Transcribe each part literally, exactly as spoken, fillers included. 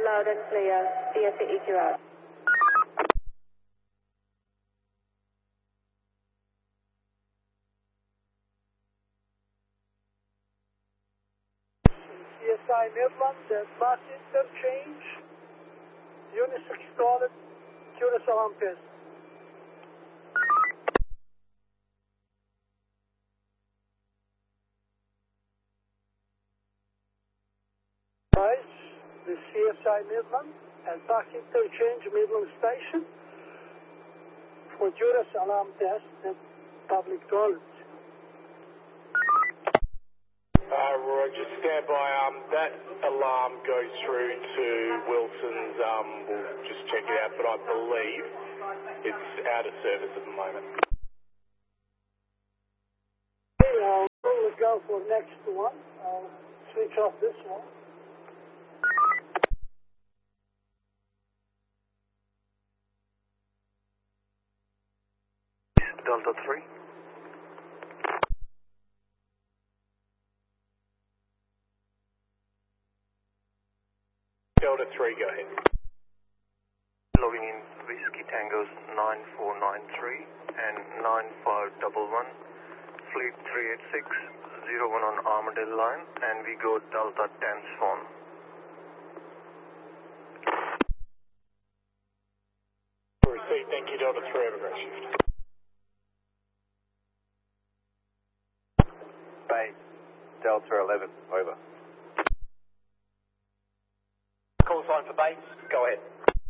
loud and clear. C S A E Q out. C S I Midland at bus interchange, unisex toilet, Curious alarm test. Guys, the C S I Midland at bus interchange, Midland Station, for Curious alarm test at public toilets. Uh, Roger, stand by. Um, that alarm goes through to Wilson's. Um, we'll just check it out, but I believe it's out of service at the moment. Okay, I'll go for next one. I'll switch off this one. Delta three. Delta three, go ahead. Logging in Whiskey Tangos nine four nine three and nine five one one, Fleet three eight six zero one on Armadale line, and we go Delta ten Swan. Received, thank you, Delta three, have a great shift. Bay, Delta eleven, over. Call sign for Bates, go ahead.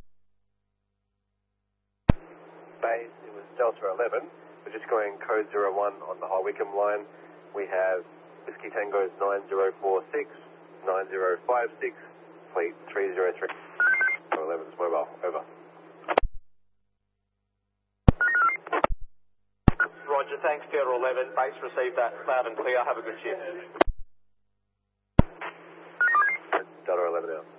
Bay, it was Delta eleven. We're just going code zero one on the High Wycombe line. We have Whiskey Tango's nine zero four six, nine zero five six, Fleet three zero three. eleven's mobile, over. Roger, thanks, Delta eleven. Base received that loud and clear. Have a good shift. Delta eleven out.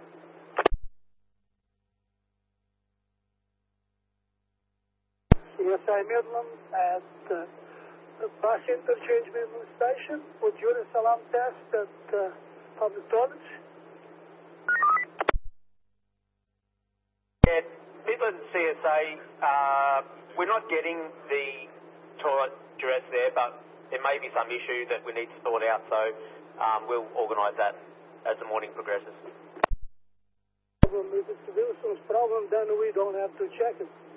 C S I Midland at uh, the bus interchange, Midland Station, for Curious alarm test at uh, public toilets. Yeah, Midland C S A, uh, we're not getting the toilet duress there, but there may be some issue that we need to sort out, so um, we'll organise that as the morning progresses. If it's Wilson's problem, then we don't have to check it.